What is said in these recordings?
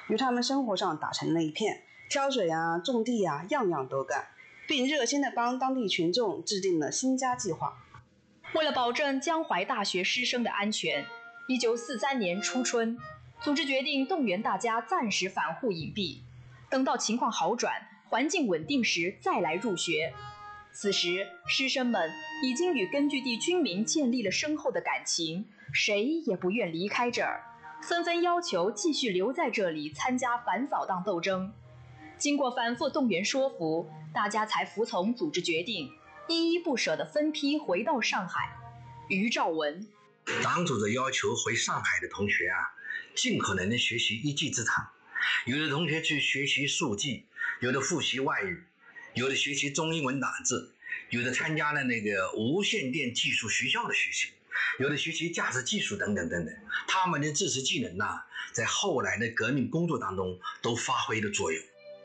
与他们生活上打成了一片，挑水啊、种地啊，样样都干，并热心地帮当地群众制定了新家计划。 为了保证江淮大学师生的安全，1943年初春，组织决定动员大家暂时返沪隐蔽，等到情况好转、环境稳定时再来入学。此时，师生们已经与根据地军民建立了深厚的感情，谁也不愿离开这儿，纷纷要求继续留在这里参加反扫荡斗争。经过反复动员说服，大家才服从组织决定，依依不舍地分批回到上海。于兆文， 党组织要求回上海的同学尽可能的学习一技之长，有的同学去学习术技，有的复习外语，有的学习中英文打字，有的参加了那个无线电技术学校的学习，有的学习驾驶技术等等等等。他们的知识技能在后来的革命工作当中都发挥了作用。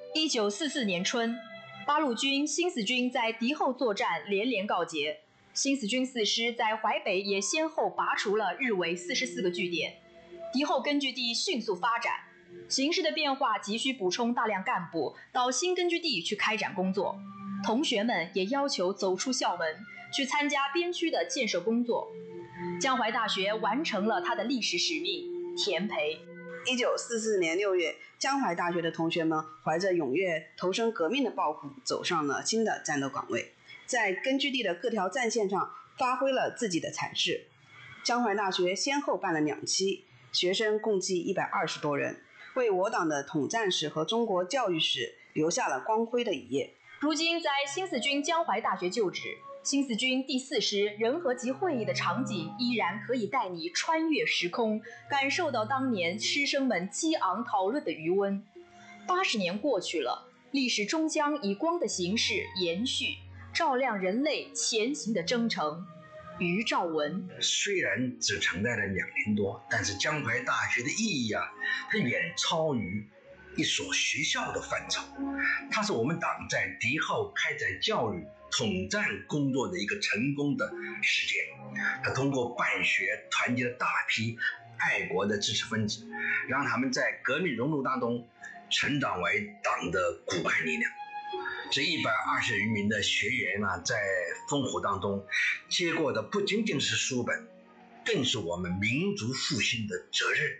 1944年春，八路军新四军在敌后作战连连告捷，新四军四师在淮北也先后拔除了日伪44个据点，敌后根据地迅速发展。形势的变化急需补充大量干部到新根据地去开展工作，同学们也要求走出校门，去参加边区的建设工作。江淮大学完成了它的历史使命，填培。 1944年6月，江淮大学的同学们怀着踊跃投身革命的抱负，走上了新的战斗岗位，在根据地的各条战线上发挥了自己的才势。江淮大学先后办了2期，学生共计120多人，为我党的统战史和中国教育史留下了光辉的一页。 如今在新四军江淮大学就职，新四军第4师人和集会议的场景依然可以带你穿越时空，感受到当年师生们激昂讨论的余温。80年过去了，历史终将以光的形式延续，照亮人类前行的征程。于兆文， 虽然只存在了2年多，但是江淮大学的意义它远超于一所学校的范畴，它是我们党在敌后开展教育统战工作的一个成功的实践。它通过办学团结了大批爱国的知识分子，让他们在革命荣辱当中成长为党的骨干力量。这120余名的学员在烽火当中接过的不仅仅是书本，更是我们民族复兴的责任。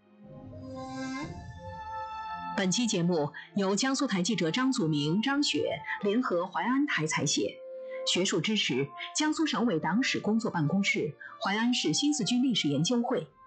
本期节目由江苏台记者张祖明、张雪联合淮安台采写，学术支持江苏省委党史工作办公室、淮安市新四军历史研究会。